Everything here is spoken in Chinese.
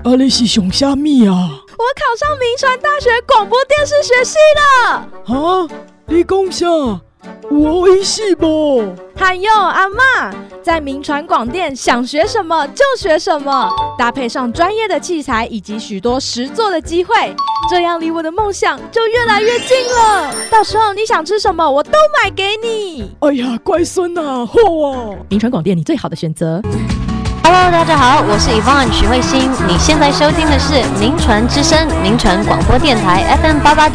你是上啥物啊？ 我考上铭传大学广播电视学系了。 哈？你讲啥？有好意思不？ 还有阿嬷，在铭传广电想学什么就学什么，搭配上专业的器材以及许多实作的机会，这样离我的梦想就越来越近了。到时候你想吃什么，我都买给你。 哎呀，乖孙啊，好啊！ 铭传广电，你最好的选择。 Hello， 大家好，我是 Yvonne 许慧欣，你现在收听的是铭传之声，铭传广播电台 FM88.。